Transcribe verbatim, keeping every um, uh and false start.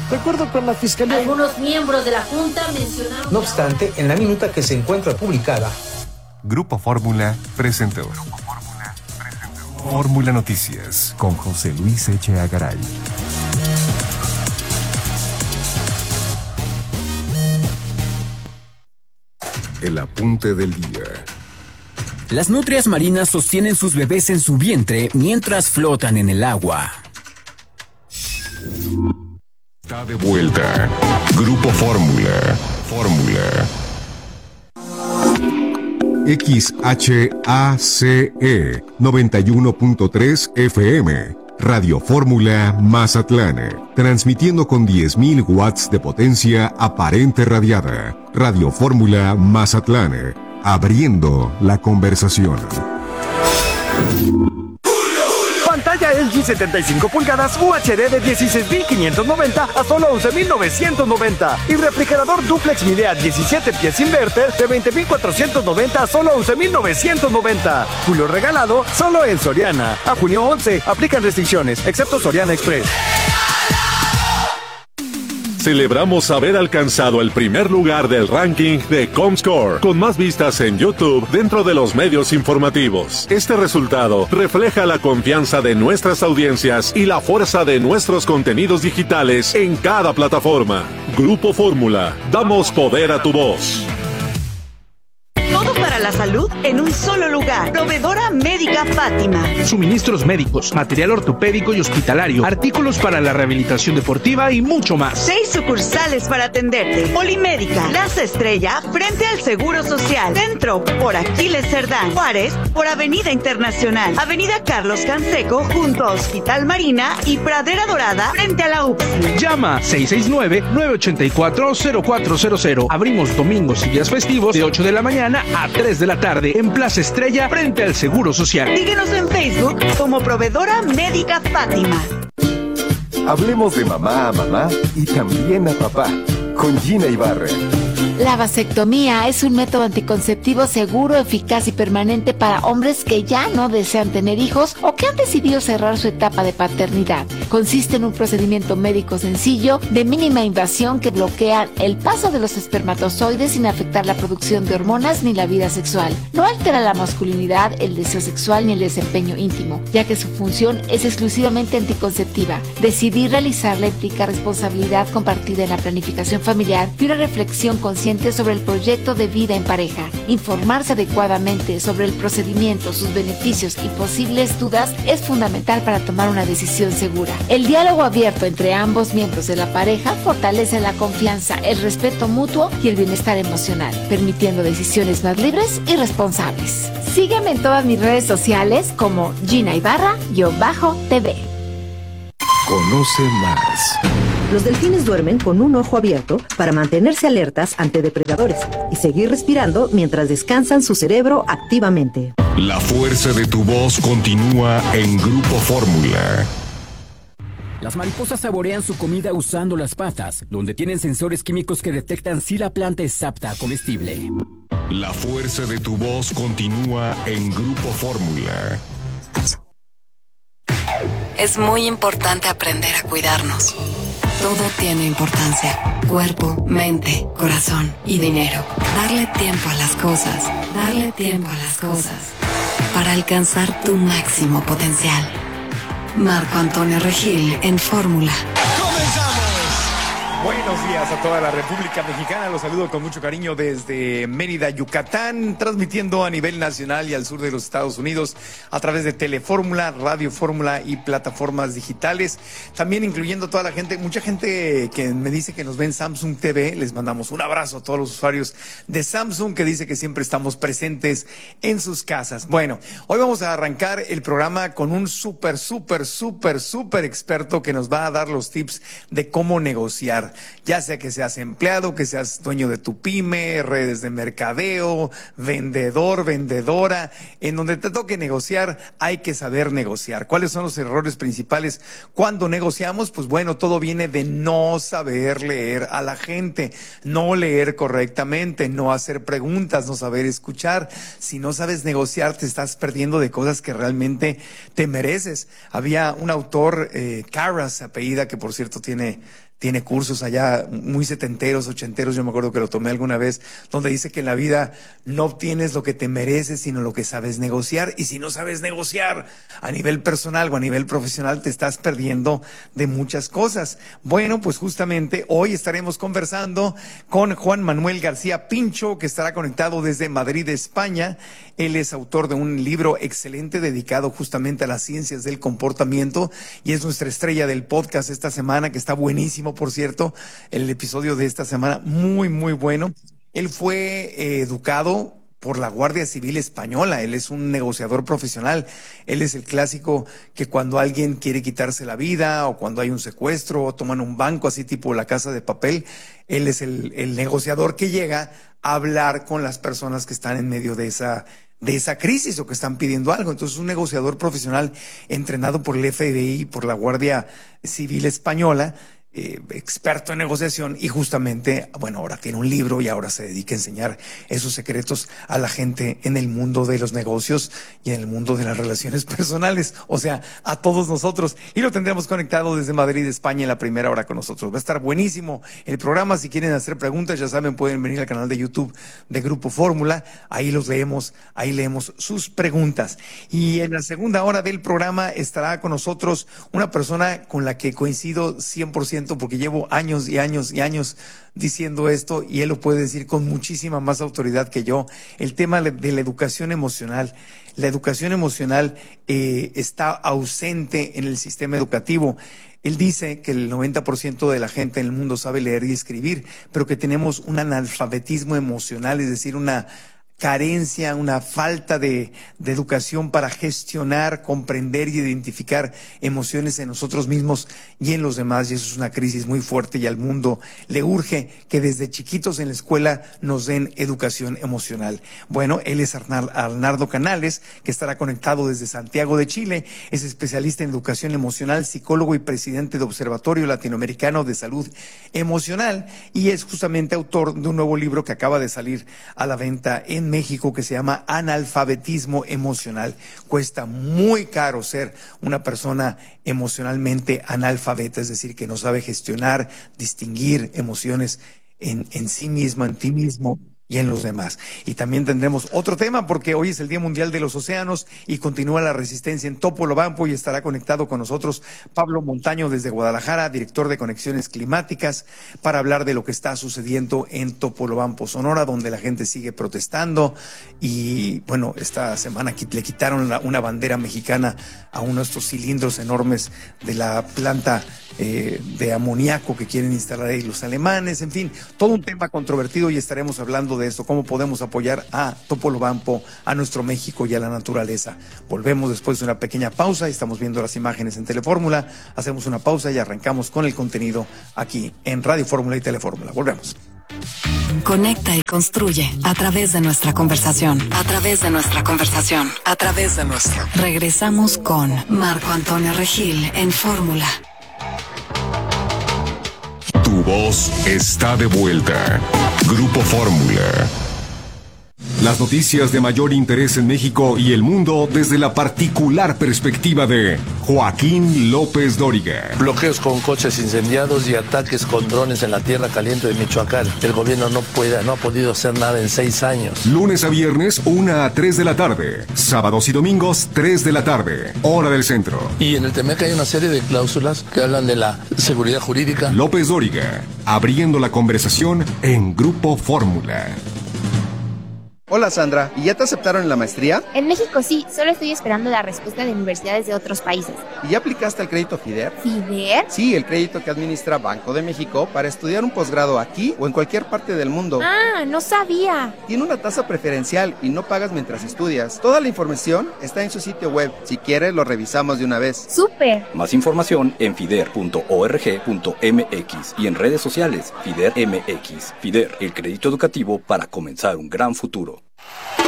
De acuerdo con la Fiscalía... Algunos miembros de la Junta mencionaron... No obstante, en la minuta que se encuentra publicada... Grupo Fórmula presentó. Grupo Fórmula presentó. Fórmula Noticias con José Luis Echeagaray. El apunte del día. Las nutrias marinas sostienen sus bebés en su vientre mientras flotan en el agua. Está de vuelta. Grupo Fórmula. Fórmula. X H A C E noventa y uno punto tres F M. Radio Fórmula Mazatlán. Transmitiendo con diez mil watts de potencia aparente radiada. Radio Fórmula Mazatlán. Abriendo la conversación. Pantalla L G setenta y cinco pulgadas U H D de dieciséis mil quinientos noventa a solo once mil novecientos noventa. Y refrigerador duplex Midea diecisiete pies inverter de veinte mil cuatrocientos noventa a solo once mil novecientos noventa. Julio regalado solo en Soriana. A junio once, aplican restricciones, excepto Soriana Express. Celebramos haber alcanzado el primer lugar del ranking de Comscore, con más vistas en YouTube dentro de los medios informativos. Este resultado refleja la confianza de nuestras audiencias y la fuerza de nuestros contenidos digitales en cada plataforma. Grupo Fórmula, damos poder a tu voz. Todo para la salud en un solo lugar. Proveedora Médica Fátima. Suministros médicos, material ortopédico y hospitalario, artículos para la rehabilitación deportiva y mucho más. Seis sucursales para atenderte. Polimédica, Plaza Estrella, frente al Seguro Social. Centro, por Aquiles Cerdán. Juárez, por Avenida Internacional. Avenida Carlos Canseco, junto a Hospital Marina y Pradera Dorada, frente a la U P S I. Llama seis seis nueve, nueve ocho cuatro, cero cuatro cero cero. Abrimos domingos y días festivos de ocho de la mañana a tres de la tarde en Plaza Estrella frente al Seguro Social. Síguenos en Facebook como Proveedora Médica Fátima. Hablemos de mamá a mamá y también a papá con Gina Ibarra. La vasectomía es un método anticonceptivo seguro, eficaz y permanente para hombres que ya no desean tener hijos o que han decidido cerrar su etapa de paternidad. Consiste en un procedimiento médico sencillo, de mínima invasión, que bloquea el paso de los espermatozoides sin afectar la producción de hormonas ni la vida sexual. No altera la masculinidad, el deseo sexual ni el desempeño íntimo, ya que su función es exclusivamente anticonceptiva. Decidir realizarla implica responsabilidad compartida en la planificación familiar y una reflexión consciente sobre el proyecto de vida en pareja. Informarse adecuadamente sobre el procedimiento, sus beneficios y posibles dudas es fundamental para tomar una decisión segura. El diálogo abierto entre ambos miembros de la pareja fortalece la confianza, el respeto mutuo y el bienestar emocional, permitiendo decisiones más libres y responsables. Sígueme en todas mis redes sociales como Gina Ibarra-T V. Conoce más. Los delfines duermen con un ojo abierto para mantenerse alertas ante depredadores y seguir respirando mientras descansan su cerebro activamente. La fuerza de tu voz continúa en Grupo Fórmula. Las mariposas saborean su comida usando las patas, donde tienen sensores químicos que detectan si la planta es apta a comestible. La fuerza de tu voz continúa en Grupo Fórmula. Es muy importante aprender a cuidarnos. Todo tiene importancia. Cuerpo, mente, corazón y dinero. Darle tiempo a las cosas. Darle tiempo a las cosas. Para alcanzar tu máximo potencial. Marco Antonio Regil en Fórmula. Buenos días a toda la República Mexicana. Los saludo con mucho cariño desde Mérida, Yucatán, transmitiendo a nivel nacional y al sur de los Estados Unidos a través de Telefórmula, Radio Fórmula y plataformas digitales. También incluyendo toda la gente, mucha gente que me dice que nos ven Samsung T V. Les mandamos un abrazo a todos los usuarios de Samsung que dice que siempre estamos presentes en sus casas. Bueno, hoy vamos a arrancar el programa con un súper, súper, súper, súper experto que nos va a dar los tips de cómo negociar. ya sea que seas empleado, que seas dueño de tu pyme, redes de mercadeo, vendedor, vendedora, en donde te toque negociar, hay que saber negociar. ¿Cuáles son los errores principales cuando negociamos? Pues bueno, todo viene de no saber leer a la gente, no leer correctamente, no hacer preguntas, no saber escuchar. Si no sabes negociar, te estás perdiendo de cosas que realmente te mereces. Había un autor, eh, Carras, apellida, que por cierto tiene... tiene cursos allá muy setenteros, ochenteros, yo me acuerdo que lo tomé alguna vez, donde dice que en la vida no obtienes lo que te mereces, sino lo que sabes negociar. Y si no sabes negociar a nivel personal o a nivel profesional, te estás perdiendo de muchas cosas. Bueno, pues justamente hoy estaremos conversando con Juan Manuel García Pincho, que estará conectado desde Madrid, España. Él es autor de un libro excelente dedicado justamente a las ciencias del comportamiento y es nuestra estrella del podcast esta semana, que está buenísimo. Por cierto, el episodio de esta semana muy, muy bueno. Él fue eh, educado por la Guardia Civil Española. Él es un negociador profesional. Él es el clásico que cuando alguien quiere quitarse la vida o cuando hay un secuestro o toman un banco así tipo La Casa de Papel, él es el, el negociador que llega a hablar con las personas que están en medio de esa de esa crisis o que están pidiendo algo. Entonces, un negociador profesional entrenado por el F B I, por la Guardia Civil Española, Eh, experto en negociación, y justamente, bueno, ahora tiene un libro y ahora se dedica a enseñar esos secretos a la gente en el mundo de los negocios y en el mundo de las relaciones personales, o sea, a todos nosotros. Y lo tendremos conectado desde Madrid, España, en la primera hora con nosotros. Va a estar buenísimo el programa. Si quieren hacer preguntas, ya saben, pueden venir al canal de YouTube de Grupo Fórmula. Ahí los leemos, ahí leemos sus preguntas. Y en la segunda hora del programa estará con nosotros una persona con la que coincido cien por ciento, porque llevo años y años y años diciendo esto y él lo puede decir con muchísima más autoridad que yo. El tema de la educación emocional. La educación emocional eh, está ausente en el sistema educativo. Él dice que el noventa por ciento de la gente en el mundo sabe leer y escribir, pero que tenemos un analfabetismo emocional, es decir, una carencia, una falta de, de educación para gestionar, comprender y identificar emociones en nosotros mismos y en los demás, y eso es una crisis muy fuerte y al mundo le urge que desde chiquitos en la escuela nos den educación emocional. Bueno, él es Arnaldo Canales, que estará conectado desde Santiago de Chile, es especialista en educación emocional, psicólogo y presidente de Observatorio Latinoamericano de Salud Emocional, y es justamente autor de un nuevo libro que acaba de salir a la venta en México, que se llama Analfabetismo Emocional. Cuesta muy caro ser una persona emocionalmente analfabeta, es decir, que no sabe gestionar, distinguir emociones en, en sí misma, en ti mismo y en los demás. Y también tendremos otro tema, porque hoy es el Día Mundial de los Océanos y continúa la resistencia en Topolobampo, y estará conectado con nosotros Pablo Montaño desde Guadalajara, director de Conexiones Climáticas, para hablar de lo que está sucediendo en Topolobampo, Sonora, donde la gente sigue protestando. Y bueno, esta semana le quitaron la, una bandera mexicana a uno de estos cilindros enormes de la planta eh, de amoníaco que quieren instalar ahí los alemanes. En fin, todo un tema controvertido, y estaremos hablando de esto, cómo podemos apoyar a Topolobampo, a nuestro México y a la naturaleza. Volvemos después de una pequeña pausa, y estamos viendo las imágenes en Telefórmula. Hacemos una pausa y arrancamos con el contenido aquí en Radio Fórmula y Telefórmula. Volvemos. Conecta y construye a través de nuestra conversación, a través de nuestra conversación, a través de nuestra. Regresamos con Marco Antonio Regil en Fórmula. Tu voz está de vuelta. Grupo Fórmula. Las noticias de mayor interés en México y el mundo desde la particular perspectiva de Joaquín López Dóriga. Bloqueos con coches incendiados y ataques con drones en la tierra caliente de Michoacán. El gobierno no puede, no ha podido hacer nada en seis años. Lunes a viernes, una a tres de la tarde. Sábados y domingos, tres de la tarde. Hora del centro. Y en el Temec hay una serie de cláusulas que hablan de la seguridad jurídica. López Dóriga, abriendo la conversación en Grupo Fórmula. Hola Sandra, ¿y ya te aceptaron en la maestría? En México sí, solo estoy esperando la respuesta de universidades de otros países. ¿Y ya aplicaste al crédito FIDER? ¿FIDER? Sí, el crédito que administra Banco de México para estudiar un posgrado aquí o en cualquier parte del mundo. Ah, no sabía. Tiene una tasa preferencial y no pagas mientras estudias. Toda la información está en su sitio web. Si quieres, lo revisamos de una vez. ¡Súper! Más información en fider punto org punto m x y en redes sociales FIDER M X. FIDER, el crédito educativo para comenzar un gran futuro.